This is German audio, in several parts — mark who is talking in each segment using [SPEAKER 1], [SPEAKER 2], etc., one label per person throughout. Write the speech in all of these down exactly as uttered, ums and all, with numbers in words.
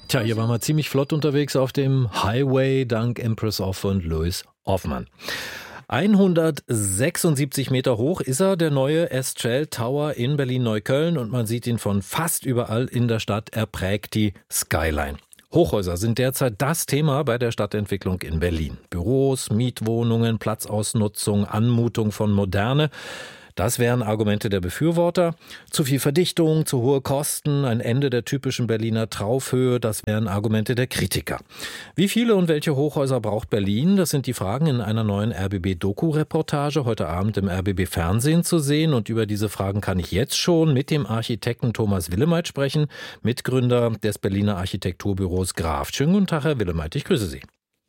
[SPEAKER 1] Tja, hier waren wir ziemlich flott unterwegs auf dem Highway dank Empress of und Louis Hoffmann. hundertsechsundsiebzig Meter hoch ist er, der neue Estrell Tower in Berlin-Neukölln, und man sieht ihn von fast überall in der Stadt. Er prägt die Skyline. Hochhäuser sind derzeit das Thema bei der Stadtentwicklung in Berlin. Büros, Mietwohnungen, Platzausnutzung, Anmutung von Moderne. Das wären Argumente der Befürworter. Zu viel Verdichtung, zu hohe Kosten, ein Ende der typischen Berliner Traufhöhe, das wären Argumente der Kritiker. Wie viele und welche Hochhäuser braucht Berlin? Das sind die Fragen in einer neuen R B B-Doku-Reportage heute Abend im R B B-Fernsehen zu sehen. Und über diese Fragen kann ich jetzt schon mit dem Architekten Thomas Willemeit sprechen, Mitgründer des Berliner Architekturbüros Graf. Schönen guten Tag, Herr Willemeit, ich grüße Sie.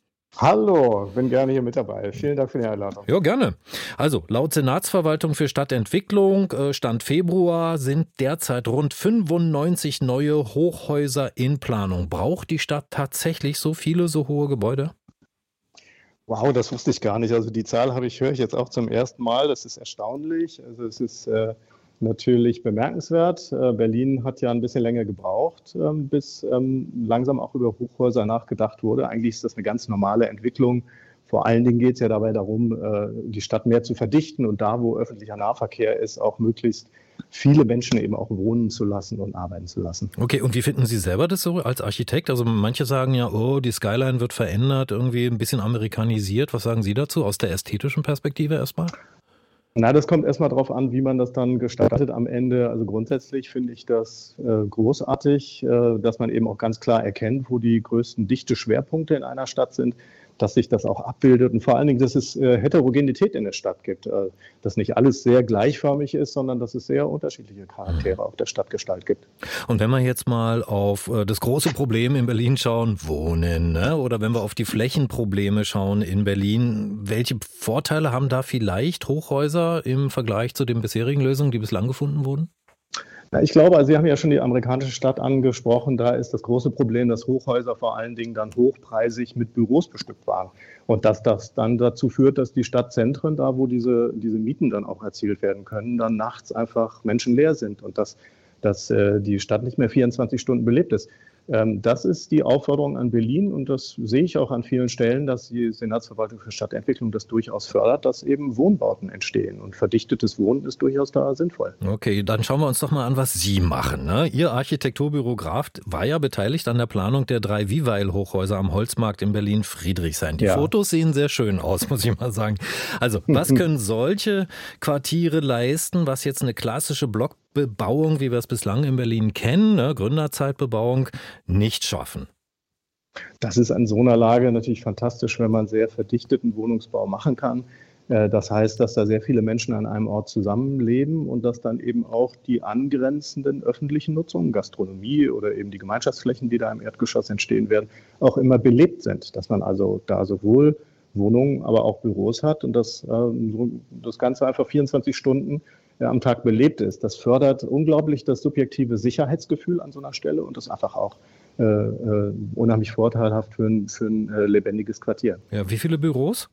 [SPEAKER 2] Hallo, bin gerne hier mit dabei. Vielen Dank für die Einladung.
[SPEAKER 1] Ja, gerne. Also, laut Senatsverwaltung für Stadtentwicklung, Stand Februar, sind derzeit rund fünfundneunzig neue Hochhäuser in Planung. Braucht die Stadt tatsächlich so viele, so hohe Gebäude?
[SPEAKER 2] Wow, das wusste ich gar nicht. Also die Zahl habe ich, höre ich jetzt auch zum ersten Mal. Das ist erstaunlich. Also es ist äh, natürlich bemerkenswert. Äh, Berlin hat ja ein bisschen länger gebraucht, ähm, bis ähm, langsam auch über Hochhäuser nachgedacht wurde. Eigentlich ist das eine ganz normale Entwicklung. Vor allen Dingen geht es ja dabei darum, äh, die Stadt mehr zu verdichten und da, wo öffentlicher Nahverkehr ist, auch möglichst viele Menschen eben auch wohnen zu lassen und arbeiten zu lassen.
[SPEAKER 1] Okay, und wie finden Sie selber das so als Architekt? Also manche sagen ja, oh, die Skyline wird verändert, irgendwie ein bisschen amerikanisiert. Was sagen Sie dazu aus der ästhetischen Perspektive erstmal?
[SPEAKER 2] Na, das kommt erstmal darauf an, wie man das dann gestaltet am Ende. Also grundsätzlich finde ich das äh, großartig, äh, dass man eben auch ganz klar erkennt, wo die größten dichte Schwerpunkte in einer Stadt sind, dass sich das auch abbildet und vor allen Dingen, dass es äh, Heterogenität in der Stadt gibt, äh, dass nicht alles sehr gleichförmig ist, sondern dass es sehr unterschiedliche Charaktere auf der Stadtgestalt gibt.
[SPEAKER 1] Und wenn wir jetzt mal auf äh, das große Problem in Berlin schauen, Wohnen, ne? Oder wenn wir auf die Flächenprobleme schauen in Berlin, welche Vorteile haben da vielleicht Hochhäuser im Vergleich zu den bisherigen Lösungen, die bislang gefunden wurden?
[SPEAKER 2] Ja, ich glaube, also Sie haben ja schon die amerikanische Stadt angesprochen. Da ist das große Problem, dass Hochhäuser vor allen Dingen dann hochpreisig mit Büros bestückt waren. Und dass das dann dazu führt, dass die Stadtzentren, da wo diese, diese Mieten dann auch erzielt werden können, dann nachts einfach menschenleer sind und dass, dass äh, die Stadt nicht mehr vierundzwanzig Stunden belebt ist. Ähm, das ist die Aufforderung an Berlin und das sehe ich auch an vielen Stellen, dass die Senatsverwaltung für Stadtentwicklung das durchaus fördert, dass eben Wohnbauten entstehen. Und verdichtetes Wohnen ist durchaus da sinnvoll.
[SPEAKER 1] Okay, dann schauen wir uns doch mal an, was Sie machen. Ne? Ihr Architekturbüro Graf war ja beteiligt an der Planung der drei Vivail-Hochhäuser am Holzmarkt in Berlin-Friedrichshain. Die ja. Fotos sehen sehr schön aus, muss ich mal sagen. Also, was können solche Quartiere leisten, was jetzt eine klassische Blockbebauung, wie wir es bislang in Berlin kennen, ne, Gründerzeitbebauung, nicht schaffen?
[SPEAKER 2] Das ist an so einer Lage natürlich fantastisch, wenn man sehr verdichteten Wohnungsbau machen kann. Das heißt, dass da sehr viele Menschen an einem Ort zusammenleben und dass dann eben auch die angrenzenden öffentlichen Nutzungen, Gastronomie oder eben die Gemeinschaftsflächen, die da im Erdgeschoss entstehen werden, auch immer belebt sind. Dass man also da sowohl Wohnungen, aber auch Büros hat und dass das Ganze einfach vierundzwanzig Stunden am Tag belebt ist. Das fördert unglaublich das subjektive Sicherheitsgefühl an so einer Stelle und ist einfach auch äh, äh, unheimlich vorteilhaft für ein, für ein äh, lebendiges Quartier.
[SPEAKER 1] Ja, wie viele Büros?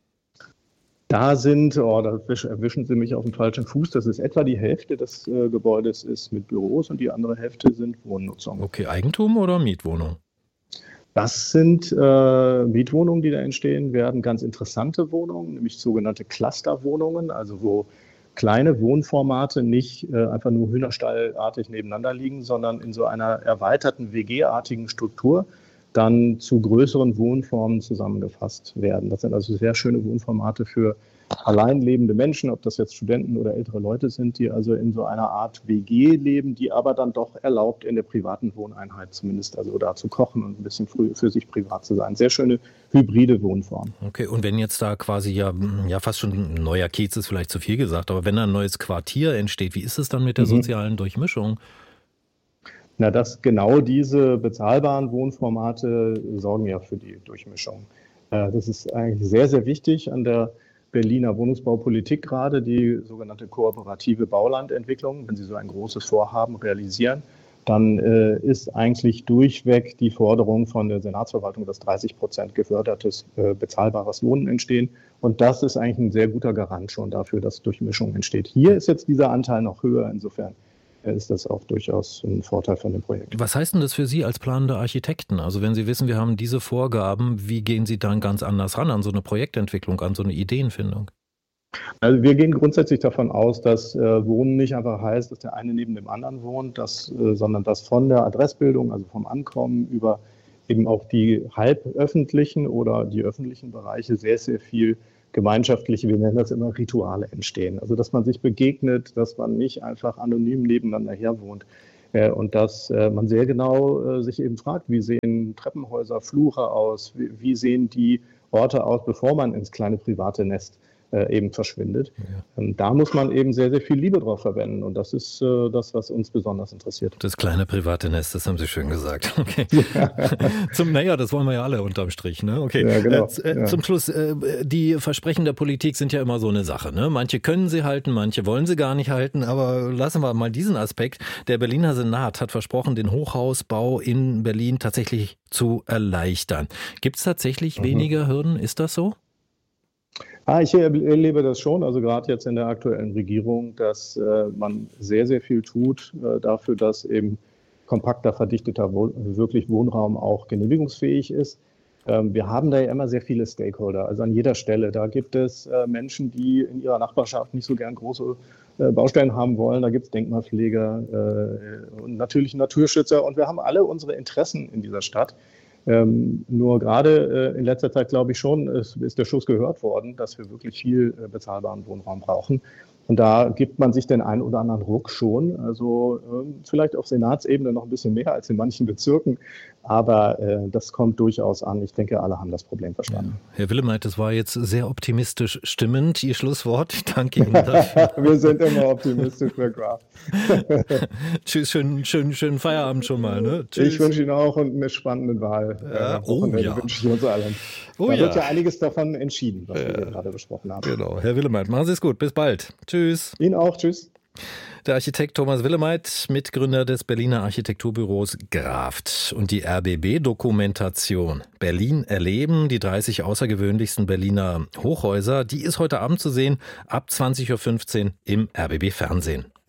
[SPEAKER 2] Da sind, oh, da erwischen Sie mich auf dem falschen Fuß, das ist etwa die Hälfte des äh, Gebäudes ist mit Büros und die andere Hälfte sind Wohnnutzung.
[SPEAKER 1] Okay, Eigentum oder Mietwohnung?
[SPEAKER 2] Das sind äh, Mietwohnungen, die da entstehen werden, ganz interessante Wohnungen, nämlich sogenannte Clusterwohnungen, also wo kleine Wohnformate nicht äh, einfach nur hühnerstallartig nebeneinander liegen, sondern in so einer erweiterten W G-artigen Struktur dann zu größeren Wohnformen zusammengefasst werden. Das sind also sehr schöne Wohnformate für allein lebende Menschen, ob das jetzt Studenten oder ältere Leute sind, die also in so einer Art W G leben, die aber dann doch erlaubt, in der privaten Wohneinheit zumindest also da zu kochen und ein bisschen früh für sich privat zu sein. Sehr schöne hybride Wohnform.
[SPEAKER 1] Okay, und wenn jetzt da quasi ja, ja fast schon ein neuer Kiez ist vielleicht zu viel gesagt, aber wenn da ein neues Quartier entsteht, wie ist es dann mit der mhm. sozialen Durchmischung?
[SPEAKER 2] Na, dass genau diese bezahlbaren Wohnformate sorgen ja für die Durchmischung. Das ist eigentlich sehr, sehr wichtig an der Berliner Wohnungsbaupolitik gerade, die sogenannte kooperative Baulandentwicklung. Wenn Sie so ein großes Vorhaben realisieren, dann äh, ist eigentlich durchweg die Forderung von der Senatsverwaltung, dass dreißig Prozent gefördertes, äh, bezahlbares Wohnen entstehen. Und das ist eigentlich ein sehr guter Garant schon dafür, dass Durchmischung entsteht. Hier ist jetzt dieser Anteil noch höher. Insofern ist das auch durchaus ein Vorteil von dem Projekt.
[SPEAKER 1] Was heißt denn das für Sie als planende Architekten? Also wenn Sie wissen, wir haben diese Vorgaben, wie gehen Sie dann ganz anders ran an so eine Projektentwicklung, an so eine Ideenfindung?
[SPEAKER 2] Also wir gehen grundsätzlich davon aus, dass äh, Wohnen nicht einfach heißt, dass der eine neben dem anderen wohnt, dass, äh, sondern dass von der Adressbildung, also vom Ankommen über eben auch die halböffentlichen oder die öffentlichen Bereiche sehr, sehr viel gemeinschaftliche, wir nennen das immer Rituale entstehen. Also dass man sich begegnet, dass man nicht einfach anonym nebeneinander her wohnt äh, und dass äh, man sehr genau äh, sich eben fragt, wie sehen Treppenhäuser, Flure aus, wie, wie sehen die Orte aus, bevor man ins kleine private Nest äh, eben verschwindet. Ja. Ähm, da muss man eben sehr, sehr viel Liebe drauf verwenden und das ist äh, das, was uns besonders interessiert.
[SPEAKER 1] Das kleine private Nest, das haben Sie schön gesagt. Okay. Ja. Zum, naja, das wollen wir ja alle unterm Strich. Ne? Okay.
[SPEAKER 2] Ja, genau.
[SPEAKER 1] äh, ja. Zum Schluss, äh, die Versprechen der Politik sind ja immer so eine Sache. Ne? Manche können sie halten, manche wollen sie gar nicht halten, aber lassen wir mal diesen Aspekt. Der Berliner Senat hat versprochen, den Hochhausbau in Berlin tatsächlich zu erleichtern. Gibt es tatsächlich mhm. weniger Hürden? Ist das so?
[SPEAKER 2] Ah, ich erlebe das schon, also gerade jetzt in der aktuellen Regierung, dass äh, man sehr, sehr viel tut äh, dafür, dass eben kompakter, verdichteter Wohn- wirklich Wohnraum auch genehmigungsfähig ist. Ähm, wir haben da ja immer sehr viele Stakeholder, also an jeder Stelle. Da gibt es äh, Menschen, die in ihrer Nachbarschaft nicht so gern große äh, Baustellen haben wollen. Da gibt es Denkmalpfleger äh, und natürlich Naturschützer und wir haben alle unsere Interessen in dieser Stadt. Ähm, nur gerade äh, in letzter Zeit glaube ich schon, es ist der Schuss gehört worden, dass wir wirklich viel äh, bezahlbaren Wohnraum brauchen. Und da gibt man sich den einen oder anderen Ruck schon. Also äh, vielleicht auf Senatsebene noch ein bisschen mehr als in manchen Bezirken. Aber äh, das kommt durchaus an. Ich denke, alle haben das Problem verstanden.
[SPEAKER 1] Ja. Herr Willemeit, das war jetzt sehr optimistisch stimmend, Ihr Schlusswort. Ich danke Ihnen dafür.
[SPEAKER 2] Wir sind immer optimistisch, Herr Graf.
[SPEAKER 1] Tschüss, schönen, schönen, schönen Feierabend schon mal. Ne? Tschüss.
[SPEAKER 2] Ich wünsche Ihnen auch eine spannende Wahl.
[SPEAKER 1] Ja. Oh ja.
[SPEAKER 2] Wünsche ich uns allen.
[SPEAKER 1] Oh,
[SPEAKER 2] da
[SPEAKER 1] ja.
[SPEAKER 2] wird ja einiges davon entschieden, was
[SPEAKER 1] ja.
[SPEAKER 2] wir hier gerade besprochen haben.
[SPEAKER 1] Genau. Herr Willemeit, machen Sie es gut. Bis bald. Tschüss.
[SPEAKER 2] Ihnen auch. Tschüss.
[SPEAKER 1] Der Architekt Thomas Willemeit, Mitgründer des Berliner Architekturbüros Graft. Und die R B B-Dokumentation Berlin erleben, die dreißig außergewöhnlichsten Berliner Hochhäuser, die ist heute Abend zu sehen, ab zwanzig Uhr fünfzehn im R B B-Fernsehen.